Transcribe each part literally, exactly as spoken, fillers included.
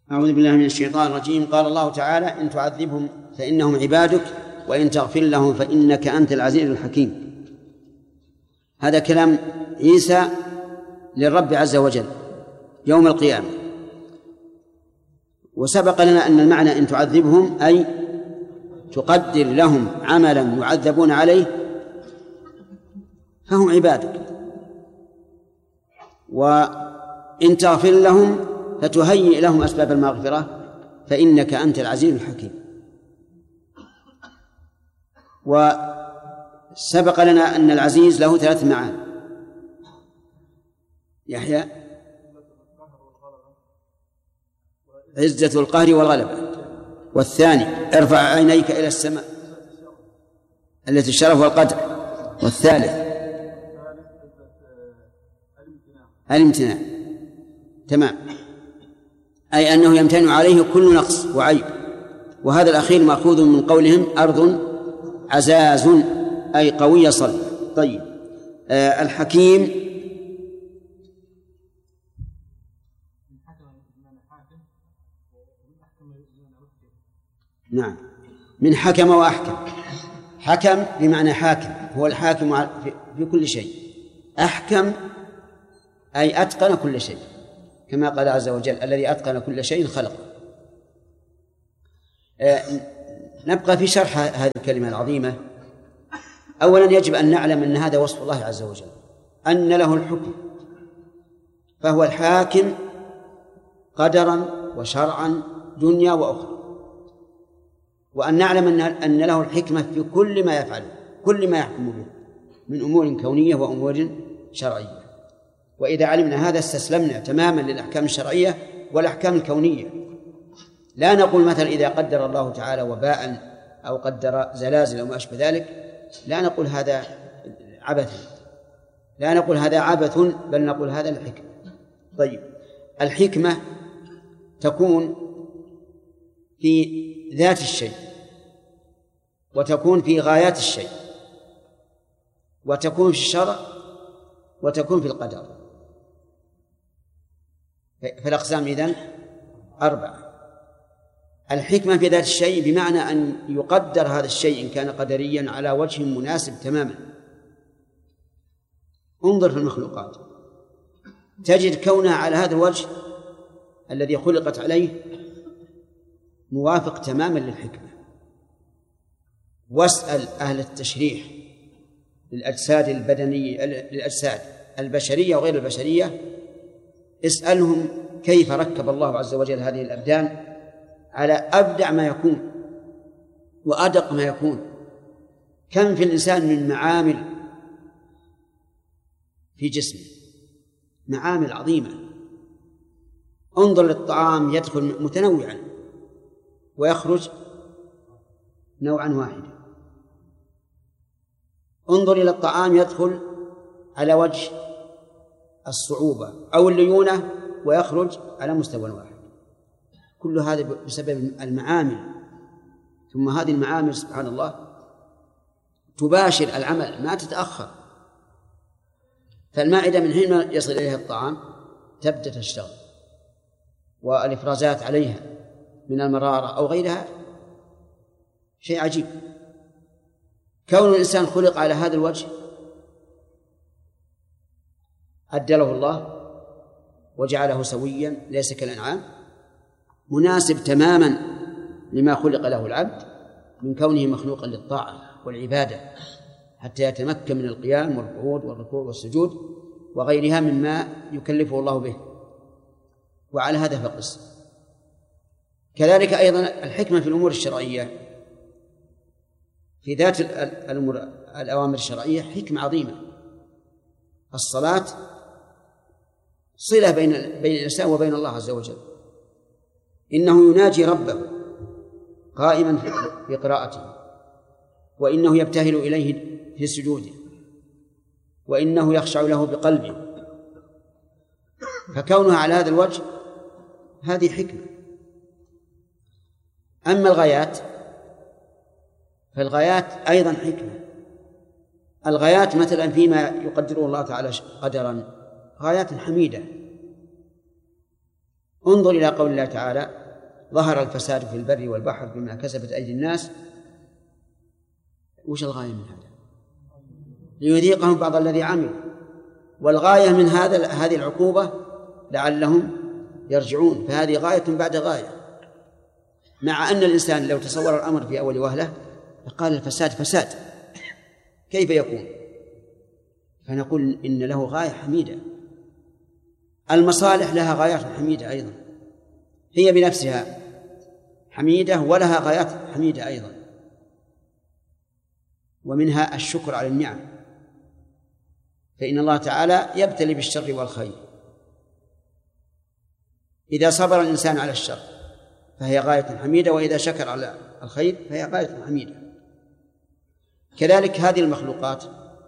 أعوذ بالله من الشيطان الرجيم. قال الله تعالى: إن تعذبهم فإنهم عبادك وإن تغفر لهم فإنك أنت العزيز الحكيم. هذا كلام عيسى للرب عز وجل يوم القيامة. وسبق لنا أن المعنى إن تعذبهم أي تقدر لهم عملا يعذبون عليه فهم عبادك، وإن تغفر لهم فتهيئ لهم أسباب المغفرة فإنك أنت العزيز الحكيم. وسبق لنا أن العزيز له ثلاث معاني. يحيى: عزة القهر والغلبة. والثاني: ارفع عينيك إلى السماء التي الشرف والقدر. والثالث الامتناع. تمام، أي أنه يمتنع عليه كل نقص وعيب. وهذا الأخير مأخوذ من قولهم أرض عزاز أي قوية صلبة. طيب، آه الحكيم نعم من حكم وأحكم. حكم بمعنى حاكم، هو الحاكم في كل شيء. أحكم أي أتقن كل شيء، كما قال عز وجل: الذي أتقن كل شيء خلقه. آه نبقى في شرح هذه الكلمة العظيمة. أولا يجب أن نعلم أن هذا وصف الله عز وجل، أن له الحكم، فهو الحاكم قدرا وشرعا دنيا وأخرى. وأن نعلم أن أن له الحكمة في كل ما يفعل، كل ما يحكم به من أمور كونية وأمور شرعية. وإذا علمنا هذا استسلمنا تماما للأحكام الشرعية والأحكام الكونية. لا نقول مثلا إذا قدر الله تعالى وباء أو قدر زلازل أو ما أشبه ذلك، لا نقول هذا عبث، لا نقول هذا عبث، بل نقول هذا الحكمة. طيب، الحكمة تكون في ذات الشيء، وتكون في غايات الشيء، وتكون في الشرع، وتكون في القدر. فالأقسام إذن أربعة. الحكمة في ذات الشيء بمعنى أن يقدر هذا الشيء إن كان قدريا على وجه مناسب تماما. انظر في المخلوقات تجد كونها على هذا الوجه الذي خلقت عليه موافق تماما للحكمة. واسأل أهل التشريح للأجساد البدنية، للأجساد البشرية وغير البشرية، اسألهم كيف ركب الله عز وجل هذه الأبدان على أبدع ما يكون وأدق ما يكون. كم في الإنسان من معامل في جسمه، معامل عظيمة. انظر للطعام، يدخل متنوعا ويخرج نوعا واحدا. انظر إلى الطعام، يدخل على وجه الصعوبة أو الليونة ويخرج على مستوى واحد. كل هذا بسبب المعامل. ثم هذه المعامل سبحان الله تباشر العمل، ما تتأخر. فالمائدة من حين يصل إليها الطعام تبدأ تشتغل، والإفرازات عليها من المرارة أو غيرها شيء عجيب. كون الإنسان خلق على هذا الوجه أدله الله وجعله سويا ليس كالأنعام، مناسب تماما لما خلق له العبد من كونه مخلوقا للطاعة والعبادة، حتى يتمكن من القيام والقعود والركوع والسجود وغيرها مما يكلفه الله به. وعلى هذا فقس. كذلك أيضا الحكمة في الأمور الشرعية، في ذات الأمور الأوامر الشرعية حكمة عظيمة. الصلاة صلة بين بين الإنسان وبين الله عز وجل. إنه يناجي ربه قائما في قراءته، وإنه يبتهل إليه في سجوده، وإنه يخشع له بقلبه. فكونها على هذا الوجه هذه حكمة. أما الغايات فالغايات أيضا حكمة. الغايات مثلا فيما يقدره الله تعالى قدرا غايات حميدة. انظر إلى قول الله تعالى: ظهر الفساد في البر والبحر بما كسبت أيدي الناس، وش الغاية من هذا؟ ليذيقهم بعض الذي عملوا، والغاية من هذا هذه العقوبة لعلهم يرجعون، فهذه غاية بعد غاية. مع أن الإنسان لو تصور الأمر في أول وهلة فقال الفساد فساد كيف يكون؟ فنقول إن له غاية حميدة. المصالح لها غايات حميدة أيضا، هي بنفسها حميدة ولها غايات حميدة أيضا، ومنها الشكر على النعم، فإن الله تعالى يبتلي بالشر والخير. إذا صبر الإنسان على الشر فهي غاية حميدة، وإذا شكر على الخير فهي غاية حميدة. كذلك هذه المخلوقات،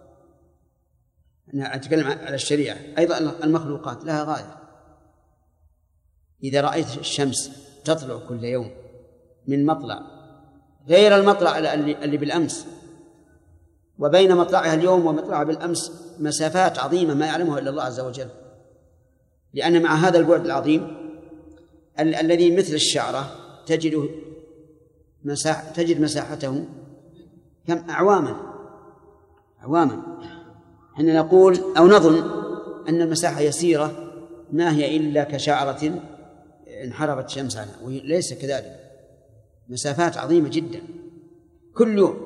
أنا أتكلم على الشريعة أيضا، المخلوقات لها غاية. إذا رأيت الشمس تطلع كل يوم من مطلع غير المطلع اللي بالأمس، وبين مطلعها اليوم ومطلعها بالأمس مسافات عظيمة ما يعلمها إلا الله عز وجل، لأن مع هذا البعد العظيم ال- الذي مثل الشعرة تجد مساح تجد مساحته كم أعواما أعواما حين نقول أو نظن أن المساحة يسيرة ما هي إلا كشعرة انحرفت شمس عنها، وليس كذلك، مسافات عظيمة جدا كل يوم،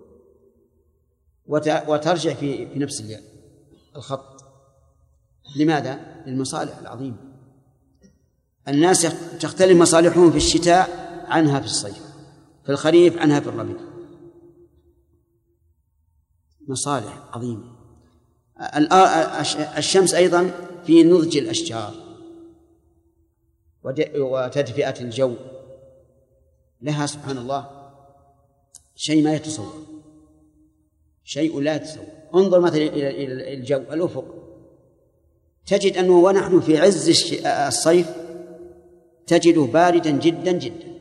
وترجع في في نفس الخط. لماذا؟ للمصالح العظيمة. الناس تختلف مصالحهم في الشتاء عنها في الصيف، في الخريف عنها في الربيع، مصالح عظيمة. الشمس أيضا في نضج الأشجار وتدفئة الجو، لها سبحان الله شيء ما يتصور، شيء لا يتصور. انظر مثلا إلى الجو، الأفق، تجد أنه ونحن في عز الصيف تجده باردا جدا جدا،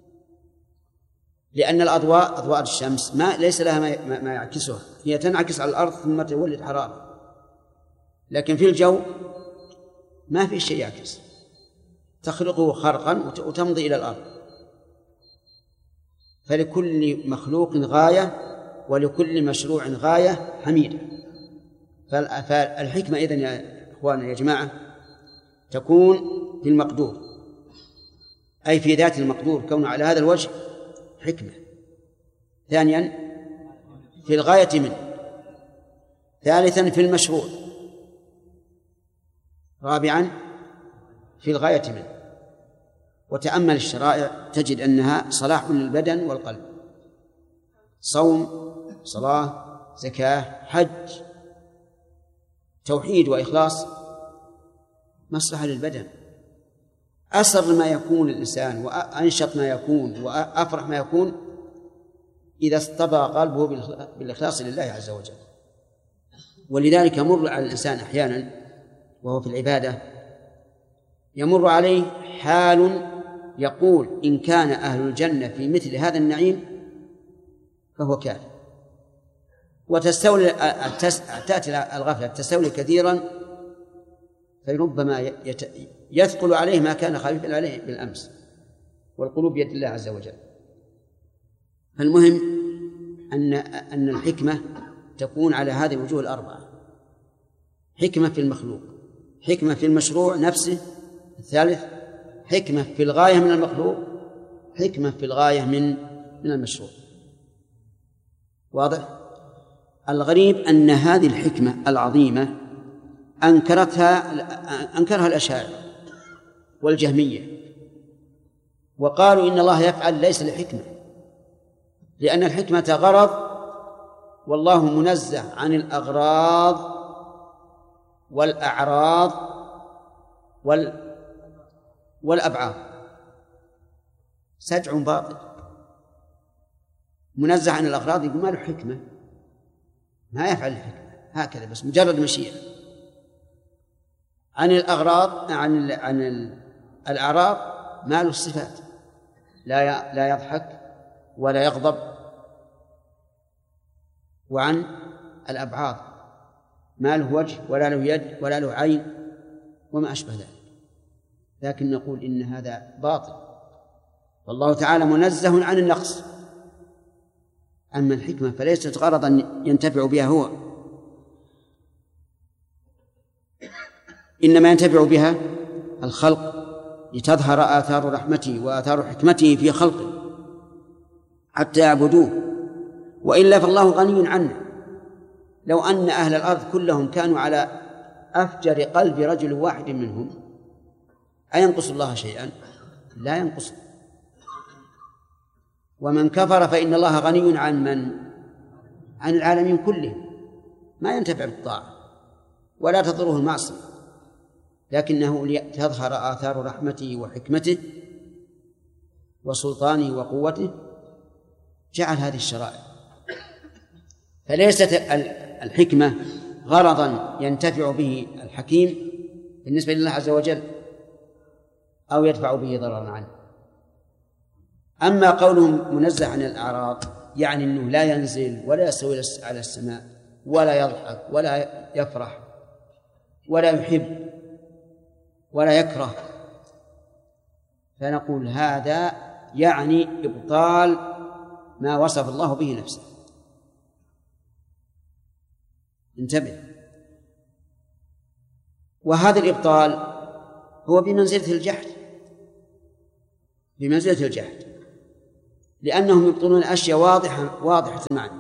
لأن الأضواء أضواء الشمس ما ليس لها ما, ما يعكسها، هي تنعكس على الأرض ثم تولد حرارة، لكن في الجو ما في شيء يعكس، تخلقه خرقا وتمضي إلى الأرض. فلكل مخلوق غاية ولكل مشروع غاية حميدة. فالحكمة إذن يا إخواننا يا جماعة تكون في المقدور، أي في ذات المقدور، كونه على هذا الوجه حكمة. ثانيا في الغاية منه. ثالثا في المشروع. رابعا في الغاية منه. وتأمل الشرائع تجد أنها صلاح للبدن والقلب، صوم، صلاة، زكاة، حج، توحيد وإخلاص، مصلحة للبدن. أسر ما يكون الإنسان وأنشط ما يكون وأفرح ما يكون إذا اصطبغ قلبه بالإخلاص لله عز وجل. ولذلك يمر على الإنسان أحيانا وهو في العبادة، يمر عليه حال يقول إن كان أهل الجنة في مثل هذا النعيم فهو كافر، وتستولي تأتي الغفلة تستولي كثيرا، فربما يثقل عليه ما كان خفيفا عليه بالأمس، والقلوب بيد الله عز وجل. فالمهم أن أن الحكمة تكون على هذه الوجوه الأربعة: حكمة في المخلوق، حكمة في المشروع نفسه، الثالث حكمة في الغاية من المخلوق، حكمة في الغاية من من المشروع. واضح؟ الغريب أن هذه الحكمة العظيمة أنكرتها أنكرها الأشاعرة والجهمية، وقالوا إن الله يفعل ليس لحكمة، لأن الحكمة غرض والله منزه عن الأغراض والأعراض وال والأبعاد. سجع باطل، منزه عن الأغراض، يقول ما له حكمة، ما يفعل الحكمة، هكذا بس مجرد مشيئة. عن الأغراض عن عن الأعراض ما له الصفات، لا لا يضحك ولا يغضب. وعن الأبعاد ما له وجه ولا له يد ولا له عين وما أشبه ذلك. لكن نقول إن هذا باطل، فالله تعالى منزه عن النقص. أما الحكمة فليست غرضا ينتفع بها هو، إنما ينتفع بها الخلق لتظهر آثار رحمته وآثار حكمته في خلقه حتى يعبدوه، وإلا فالله غني عنه. لو أن أهل الأرض كلهم كانوا على أفجر قلب رجل واحد منهم أينقص الله شيئا؟ لا ينقص. ومن كفر فإن الله غني عن من؟ عن العالمين كلهم، ما ينتفع بالطاعة ولا تضره المعصية، لكنه تظهر آثار رحمته وحكمته وسلطانه وقوته جعل هذه الشرائع. فليست الحكمة غرضا ينتفع به الحكيم بالنسبة لله عز وجل أو يدفع به ضررا عنه. أما قولهم منزه عن الأعراض يعني أنه لا ينزل ولا يستوي على السماء ولا يضحك ولا يفرح ولا يحب ولا يكره، فنقول هذا يعني إبطال ما وصف الله به نفسه. انتبه، وهذا الإبطال هو بمنزلة الجحد، بمنزلة الجحد، لأنهم يبطلون أشياء واضحة واضحة المعنى.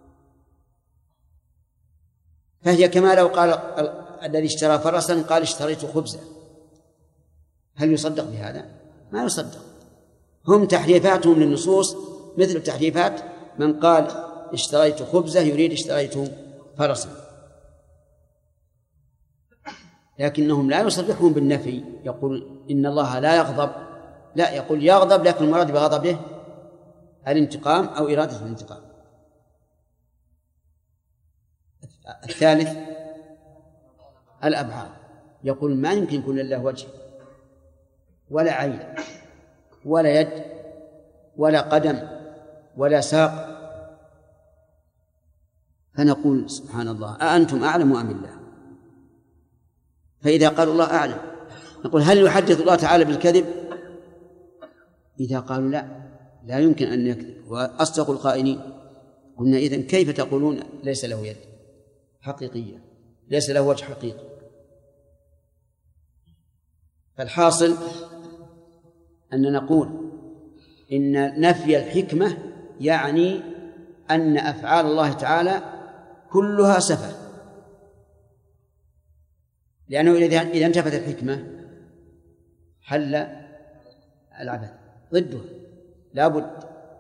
فهي كما لو قال الذي اشترى فرسا قال اشتريت خبزا، هل يصدق بهذا؟ ما يصدق. هم تحريفاتهم للنصوص مثل تحريفات من قال اشتريت خبزة يريد اشتريت فرسا، لكنهم لا يصرحون بالنفي، يقول إن الله لا يغضب، لا، يقول يغضب لكن المراد بغضبه الانتقام أو إرادة الانتقام. الثالث الأبعاد، يقول ما يمكن يكون لله وجه ولا عين ولا يد ولا قدم ولا ساق، فنقول سبحان الله أأنتم أعلم أم الله؟ فإذا قالوا الله أعلم نقول هل يحدث الله تعالى بالكذب؟ إذا قالوا لا لا يمكن أن يكذب وأصدق القائلين، قلنا إذن كيف تقولون ليس له يد حقيقية، ليس له وجه حقيقي؟ فالحاصل أن نقول إن نفي الحكمة يعني أن أفعال الله تعالى كلها سفه، لأنه إذا انتفت الحكمة حل العبث ضده لا بد،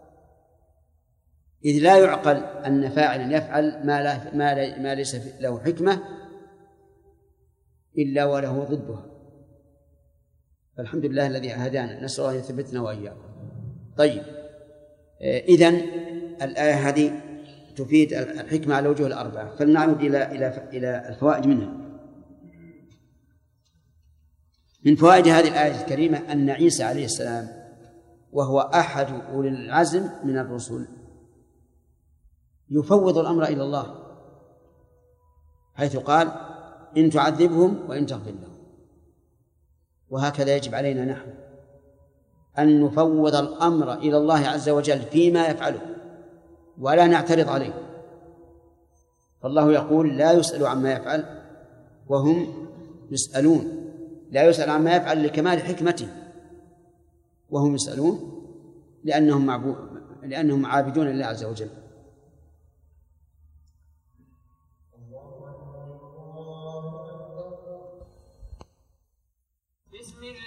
إذ لا يعقل أن فاعلا يفعل ما, لا ما, لا ما ليس له حكمة إلا وله ضدها. فالحمد لله الذي هدانا، نسأل الله يثبتنا وإياكم. طيب، إذن الآية هذه تفيد الحكمة على وجوه الأربعة، فلنعود إلى إلى إلى الفوائد منها. من فوائد هذه الآية الكريمة أن عيسى عليه السلام وهو أحد أولي العزم من الرسل يفوض الأمر إلى الله، حيث قال إن تعذبهم وإن تغفر لهم. وهكذا يجب علينا نحن أن نفوض الأمر إلى الله عز وجل فيما يفعله ولا نعترض عليه، فالله يقول لا يسأل عما يفعل وهم يسألون، لا يسأل عما يفعل لكمال حكمته وهم يسألون لأنهم معبود لأنهم عابدون لله عز وجل.